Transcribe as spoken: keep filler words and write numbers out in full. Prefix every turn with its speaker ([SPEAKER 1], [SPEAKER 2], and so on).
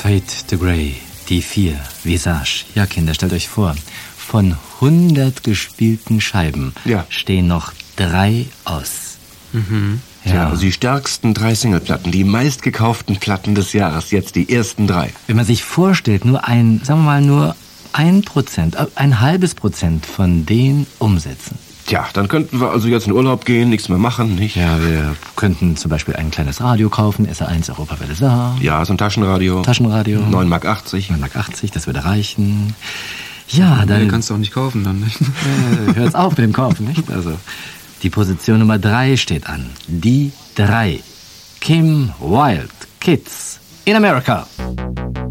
[SPEAKER 1] Fade to Grey, die vier, Visage. Ja, Kinder, stellt euch vor, von hundert gespielten Scheiben
[SPEAKER 2] ja.
[SPEAKER 1] stehen noch drei aus.
[SPEAKER 2] Mhm. Ja, ja, also die stärksten drei Singleplatten, die meistgekauften Platten des Jahres, jetzt die ersten drei.
[SPEAKER 1] Wenn man sich vorstellt, nur ein, sagen wir mal, nur ein Prozent, ein halbes Prozent von denen umsetzen.
[SPEAKER 2] Tja, dann könnten wir also jetzt in Urlaub gehen, nichts mehr machen, nicht?
[SPEAKER 1] Ja, wir könnten zum Beispiel ein kleines Radio kaufen, S R eins Europawelle Saar.
[SPEAKER 2] Ja, so ein Taschenradio.
[SPEAKER 1] Taschenradio.
[SPEAKER 2] neun Mark achtzig.
[SPEAKER 1] neun Mark achtzig, das würde reichen. Ja, dann...
[SPEAKER 3] Nee, kannst du auch nicht kaufen dann, nicht?
[SPEAKER 1] Äh, hör jetzt auf mit dem Kaufen, nicht? Also, die Position Nummer drei steht an. Die drei. Kim Wilde, Kids in America.